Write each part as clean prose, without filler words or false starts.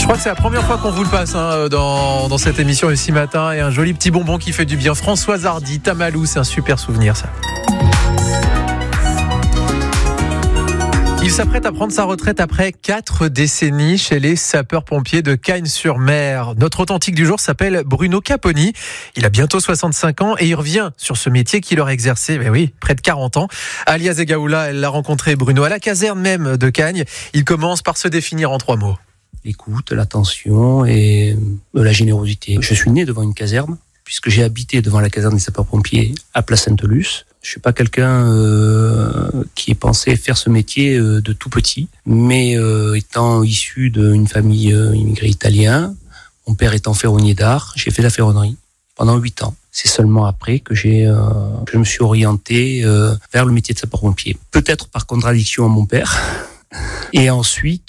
crois que c'est la première fois qu'on vous le passe dans cette émission ici matin. Et un joli petit bonbon qui fait du bien. Françoise Hardy, Tamalou, c'est un super souvenir ça. Il s'apprête à prendre sa retraite après 4 décennies chez les sapeurs-pompiers de Cagnes-sur-Mer. Notre authentique du jour s'appelle Bruno Caponi. Il a bientôt 65 ans et il revient sur ce métier qu'il aurait exercé, près de 40 ans. Alia Zegaoula, elle l'a rencontré, Bruno, à la caserne même de Cagnes. Il commence par se définir en 3 mots. L'écoute, l'attention et la générosité. Je suis né devant une caserne, puisque j'ai habité devant la caserne des sapeurs-pompiers à Place Sainte-Luce. Je suis pas quelqu'un qui est pensé faire ce métier de tout petit, mais étant issu d'une famille immigrée italien, mon père étant ferronnier d'art, j'ai fait la ferronnerie pendant 8 ans. C'est seulement après que je me suis orienté vers le métier de sapeur-pompier. Peut-être par contradiction à mon père. Et ensuite,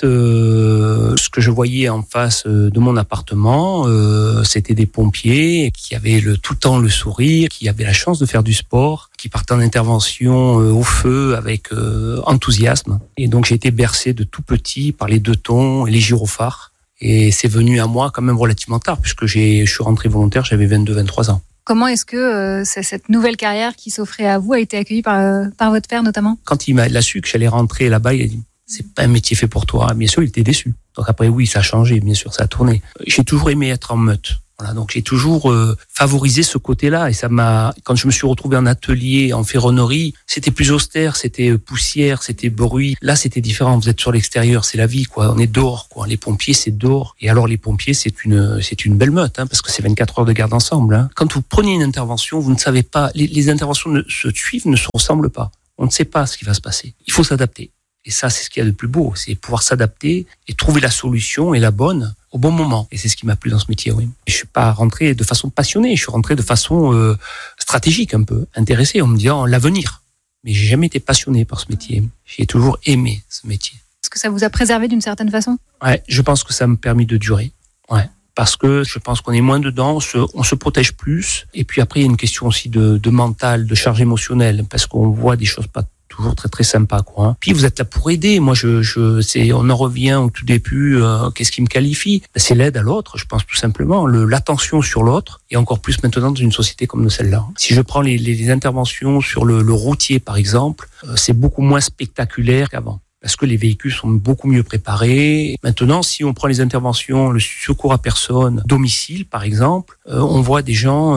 ce que je voyais en face de mon appartement, c'était des pompiers qui avaient tout le temps le sourire, qui avaient la chance de faire du sport, qui partaient en intervention au feu avec enthousiasme. Et donc j'ai été bercé de tout petit par les 2 tons et les gyrophares. Et c'est venu à moi quand même relativement tard, puisque je suis rentré volontaire, j'avais 22-23 ans. Comment est-ce que cette nouvelle carrière qui s'offrait à vous a été accueillie par votre père notamment ? Quand il a su que j'allais rentrer là-bas, il a dit « c'est pas un métier fait pour toi ». Bien sûr, il était déçu. Donc après, oui, ça a changé, bien sûr, ça a tourné. J'ai toujours aimé être en meute. Voilà, donc j'ai toujours favorisé ce côté-là. Et quand je me suis retrouvé en atelier, en ferronnerie, c'était plus austère, c'était poussière, c'était bruit. Là, c'était différent. Vous êtes sur l'extérieur, c'est la vie, quoi. On est dehors, quoi. Les pompiers, c'est dehors. Et alors, les pompiers, c'est une belle meute, parce que c'est 24 heures de garde ensemble. Quand vous prenez une intervention, vous ne savez pas. Les interventions ne se ressemblent pas. On ne sait pas ce qui va se passer. Il faut s'adapter. Et ça, c'est ce qu'il y a de plus beau, c'est pouvoir s'adapter et trouver la solution et la bonne au bon moment. Et c'est ce qui m'a plu dans ce métier, oui. Je suis pas rentré de façon passionnée, je suis rentré de façon stratégique un peu, intéressé en me disant l'avenir. Mais j'ai jamais été passionné par ce métier. J'ai toujours aimé ce métier. Est-ce que ça vous a préservé d'une certaine façon ? Ouais, je pense que ça m'a permis de durer. Ouais. Parce que je pense qu'on est moins dedans, on se protège plus. Et puis après, il y a une question aussi de mental, de charge émotionnelle, parce qu'on voit des choses pas toujours très très sympa, quoi. Puis vous êtes là pour aider. Moi, on en revient au tout début. Qu'est-ce qui me qualifie ? C'est l'aide à l'autre. Je pense tout simplement l'attention sur l'autre, et encore plus maintenant dans une société comme celle-là. Si je prends les interventions sur le routier, par exemple, c'est beaucoup moins spectaculaire qu'avant. Parce que les véhicules sont beaucoup mieux préparés. Maintenant, si on prend les interventions, le secours à personne, domicile par exemple, on voit des gens,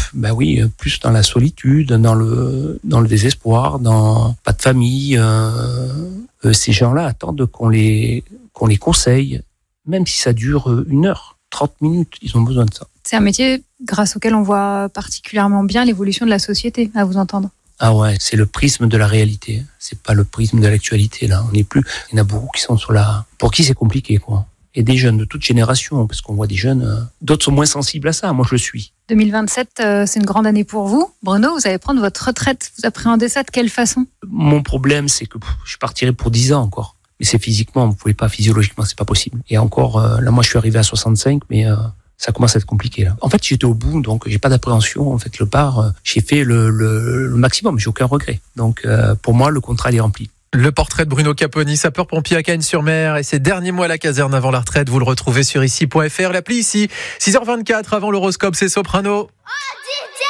plus dans la solitude, dans le désespoir, dans pas de famille. Ces gens-là attendent qu'on les conseille, même si ça dure 1 heure, 30 minutes, ils ont besoin de ça. C'est un métier grâce auquel on voit particulièrement bien l'évolution de la société, à vous entendre. Ah ouais, c'est le prisme de la réalité. C'est pas le prisme de l'actualité, là. Il y en a beaucoup qui sont pour qui c'est compliqué, quoi. Et des jeunes de toute génération, parce qu'on voit des jeunes, d'autres sont moins sensibles à ça. Moi, je le suis. 2027, c'est une grande année pour vous. Bruno, vous allez prendre votre retraite. Vous appréhendez ça de quelle façon ? Mon problème, c'est que je partirai pour 10 ans encore. Mais c'est physiquement, vous pouvez pas, physiologiquement, c'est pas possible. Et encore, là, moi, je suis arrivé à 65, mais ça commence à être compliqué, là. En fait, j'étais au bout, donc j'ai pas d'appréhension. En fait, j'ai fait le maximum, j'ai aucun regret. Donc, pour moi, le contrat, il est rempli. Le portrait de Bruno Caponi, sapeur-pompier à Cagnes-sur-Mer, et ses derniers mois à la caserne avant la retraite, vous le retrouvez sur ici.fr, l'appli ici. 6h24 avant l'horoscope, c'est Soprano.